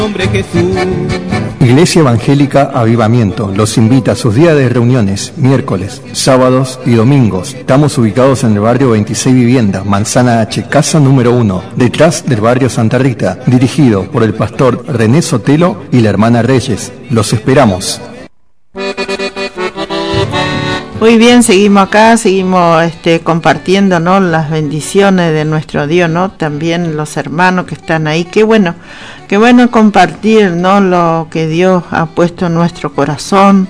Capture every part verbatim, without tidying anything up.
Nombre Jesús. Iglesia Evangélica Avivamiento los invita a sus días de reuniones, miércoles, sábados y domingos. Estamos ubicados en el barrio veintiséis Vivienda, Manzana H, casa número uno, detrás del barrio Santa Rita, dirigido por el pastor René Sotelo y la hermana Reyes. Los esperamos. Muy bien, seguimos acá, seguimos este, compartiendo, ¿no?, las bendiciones de nuestro Dios, ¿no? También los hermanos que están ahí. Qué bueno, qué bueno compartir, ¿no?, lo que Dios ha puesto en nuestro corazón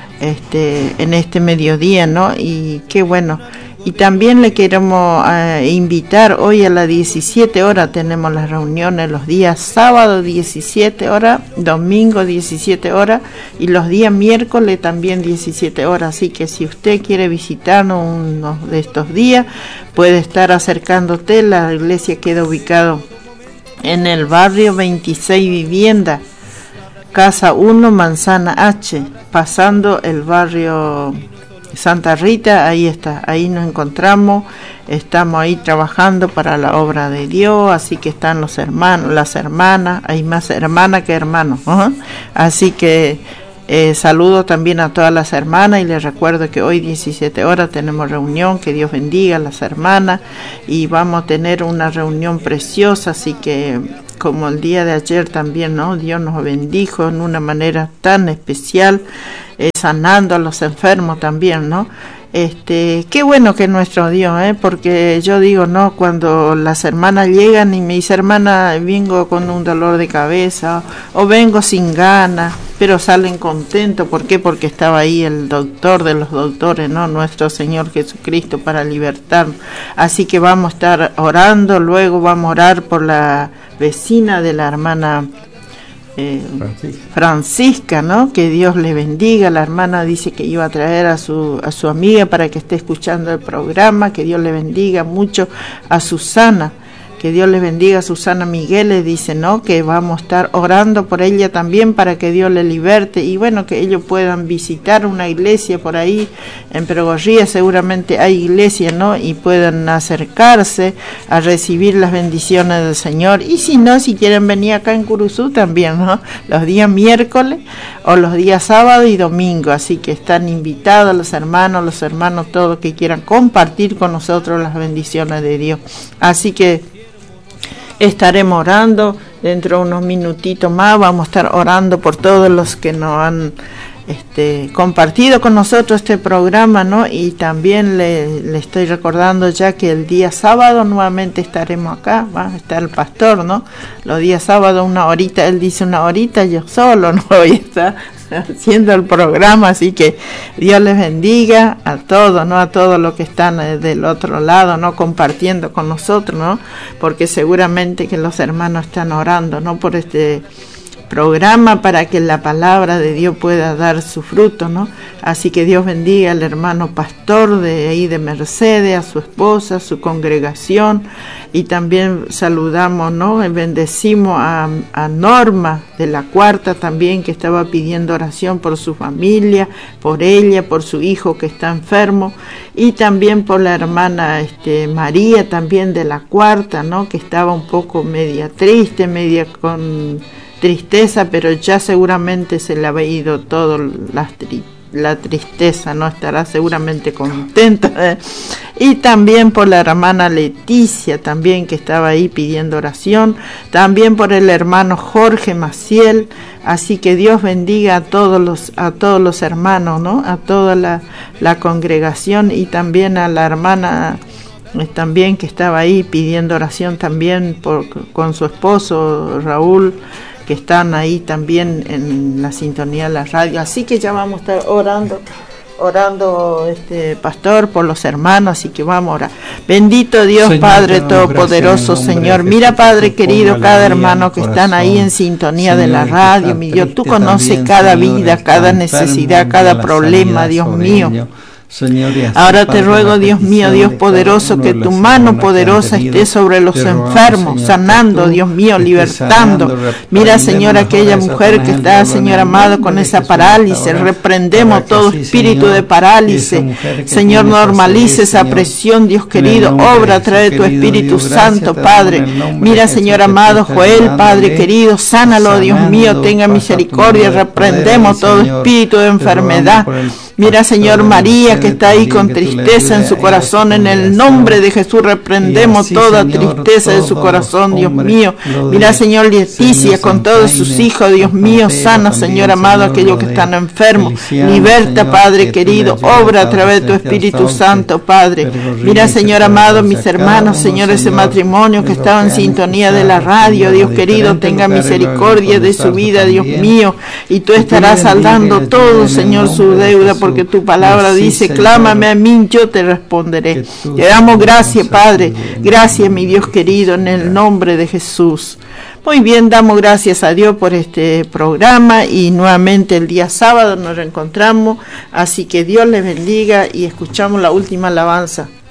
este, en este mediodía, ¿no? Y qué bueno. Y también le queremos uh, invitar, hoy a las diecisiete horas tenemos las reuniones, los días sábado diecisiete horas, domingo diecisiete horas y los días miércoles también diecisiete horas. Así que si usted quiere visitarnos uno de estos días, puede estar acercándote. La iglesia queda ubicado en el barrio veintiséis Vivienda, casa uno, Manzana H, pasando el barrio Santa Rita. Ahí está, ahí nos encontramos, estamos ahí trabajando para la obra de Dios, así que están los hermanos, las hermanas, hay más hermanas que hermanos, ¿uh? Así que eh, saludo también a todas las hermanas y les recuerdo que hoy diecisiete horas tenemos reunión, que Dios bendiga a las hermanas y vamos a tener una reunión preciosa, así que como el día de ayer también, ¿no?, Dios nos bendijo en una manera tan especial, eh, sanando a los enfermos también, ¿no? Este, qué bueno que es nuestro Dios, ¿eh? Porque yo digo, ¿no?, cuando las hermanas llegan y me dice, hermana, vengo con un dolor de cabeza o, o vengo sin ganas, pero salen contentos. ¿Por qué? Porque estaba ahí el doctor de los doctores, ¿no?, nuestro Señor Jesucristo, para libertarnos. Así que vamos a estar orando, luego vamos a orar por la vecina de la hermana eh, Francisca. Francisca, ¿no? Que Dios le bendiga. La hermana dice que iba a traer a su a su amiga para que esté escuchando el programa. Que Dios le bendiga mucho a Susana. Que Dios le bendiga a Susana Miguel, le dice, ¿no?, que vamos a estar orando por ella también para que Dios le liberte y bueno, que ellos puedan visitar una iglesia por ahí en Pregorría, seguramente hay iglesia, ¿no?, y puedan acercarse a recibir las bendiciones del Señor. Y si no, si quieren venir acá en Curuzú también, ¿no?, los días miércoles o los días sábado y domingo, así que están invitados los hermanos, los hermanos todos que quieran compartir con nosotros las bendiciones de Dios. Así que estaremos orando dentro de unos minutitos más, vamos a estar orando por todos los que nos han este, compartido con nosotros este programa, ¿no? Y también le, le estoy recordando ya que el día sábado nuevamente estaremos acá, va a estar el pastor, ¿no? Los días sábados una horita, él dice una horita, yo solo no voy a estar haciendo el programa, así que Dios les bendiga a todos, ¿no?, a todos los que están eh, del otro lado, ¿no?, compartiendo con nosotros, ¿no?, porque seguramente que los hermanos están orando, ¿no?, por este programa para que la palabra de Dios pueda dar su fruto, ¿no? Así que Dios bendiga al hermano pastor de ahí de Mercedes, a su esposa, a su congregación, y también saludamos, ¿no?, y bendecimos a, a Norma de la Cuarta también, que estaba pidiendo oración por su familia, por ella, por su hijo que está enfermo, y también por la hermana este, María también de la Cuarta, ¿no?, que estaba un poco media triste, media con tristeza, pero ya seguramente se le ha ido todo la, la tristeza, no estará seguramente contenta, ¿eh? Y también por la hermana Leticia también, que estaba ahí pidiendo oración, también por el hermano Jorge Maciel. Así que Dios bendiga a todos los a todos los hermanos, ¿no?, a toda la, la congregación, y también a la hermana también que estaba ahí pidiendo oración también por, con su esposo Raúl, que están ahí también en la sintonía de la radio. Así que ya vamos a estar orando, orando este pastor por los hermanos, así que vamos a orar. Bendito Dios, Señor, Padre Todopoderoso, Señor. Mira, Padre querido, cada hermano que están ahí en sintonía Señor, de la radio, mi Dios, tú conoces cada vida, cada necesidad, cada problema, Dios mío. Ahora te ruego, Dios mío, Dios poderoso, que tu mano poderosa esté sobre los enfermos, sanando, Dios mío, libertando. Mira, Señor, aquella mujer que está, Señor amado, con esa parálisis. Reprendemos todo espíritu de parálisis. Señor, normalice esa presión, Dios querido. Obra a través de tu Espíritu Santo, Padre. Mira, Señor amado, Joel, Padre querido, sánalo, Dios mío, tenga misericordia. Reprendemos todo espíritu de enfermedad. Mira, Señor, María, que está ahí con tristeza en su corazón, en el nombre de Jesús reprendemos toda tristeza de su corazón, Dios mío. Mira, Señor, Leticia, con todos sus hijos, Dios mío, sana, Señor amado, aquellos que están enfermos. Liberta, Padre querido, obra a través de tu Espíritu Santo, Padre. Mira, Señor amado, mis hermanos, Señor, ese matrimonio que estaba en sintonía de la radio, Dios querido, tenga misericordia de su vida, Dios mío, y tú estarás saldando todo, Señor, su deuda, porque tu palabra dice, clámame a mí, yo te responderé. Te damos gracias, Padre, gracias, mi Dios querido, en el nombre de Jesús. Muy bien, damos gracias a Dios por este programa y nuevamente el día sábado nos reencontramos, así que Dios les bendiga y escuchamos la última alabanza.